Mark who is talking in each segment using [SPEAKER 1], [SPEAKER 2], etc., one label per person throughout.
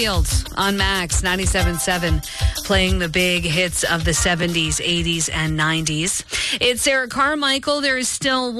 [SPEAKER 1] Fields on Max 97.7, playing the big hits of the 70s, 80s, and 90s. It's Sarah Carmichael. There is still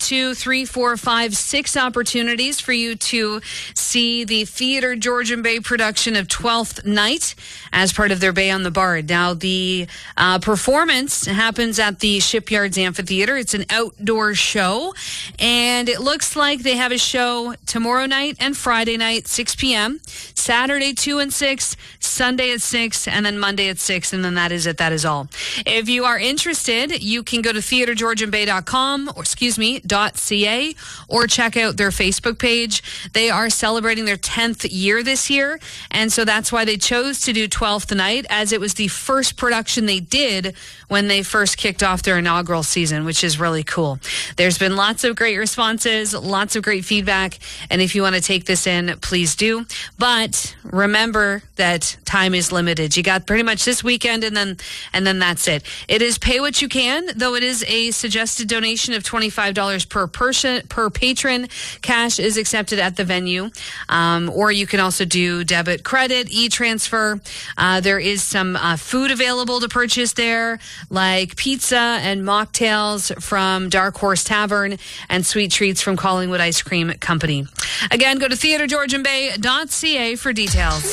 [SPEAKER 1] 6 opportunities for you to see the Theatre Georgian Bay production of 12th Night as part of their Bay on the Bard. Now, the performance happens at the Shipyards Amphitheater. It's an outdoor show, and it looks like they have a show tomorrow night and Friday night, 6 p.m., Saturday 2 and 6, Sunday at 6, and then Monday at 6, and then that is it. That is all. If you are interested, you can go to theatregeorgianbay.com or .ca or check out their Facebook page. They are celebrating their 10th year this year, and so that's why they chose to do 12th Night, as it was the first production they did when they first kicked off their inaugural season, which is really cool. There's been lots of great responses, lots of great feedback, and if you want to take this in, please do. But remember that time is limited. You got pretty much this weekend, and then that's it. It is pay what you can, though it is a suggested donation of $25 per patron. Cash is accepted at the venue, or you can also do debit, credit, e-transfer. There is some food available to purchase there, like pizza and mocktails from Dark Horse Tavern and sweet treats from Collingwood Ice Cream Company. Again, go to theatregeorgianbay.ca for details.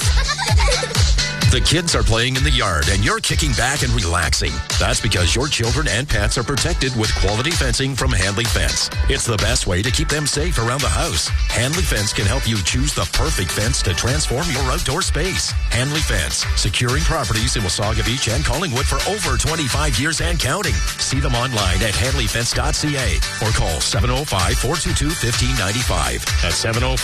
[SPEAKER 2] The kids are playing in the yard and you're kicking back and relaxing. That's because your children and pets are protected with quality fencing from Handley Fence. It's the best way to keep them safe around the house. Handley Fence can help you choose the perfect fence to transform your outdoor space. Handley Fence, securing properties in Wasaga Beach and Collingwood for over 25 years and counting. See them online at handleyfence.ca or call 705-422-1595. That's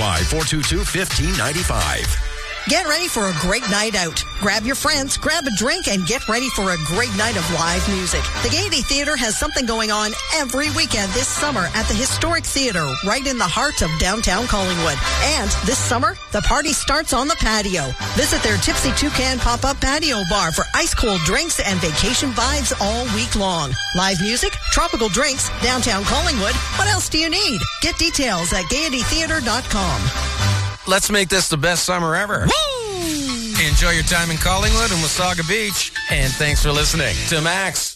[SPEAKER 2] 705-422-1595.
[SPEAKER 3] Get ready for a great night out. Grab your friends, grab a drink, and get ready for a great night of live music. The Gaiety Theatre has something going on every weekend this summer at the Historic Theatre, right in the heart of downtown Collingwood. And this summer, the party starts on the patio. Visit their Tipsy Toucan pop-up patio bar for ice-cold drinks and vacation vibes all week long. Live music, tropical drinks, downtown Collingwood. What else do you need? Get details at Gaiety-Theatre.com.
[SPEAKER 4] Let's make this the best summer ever. Woo! Enjoy your time in Collingwood and Wasaga Beach. And thanks for listening to Max.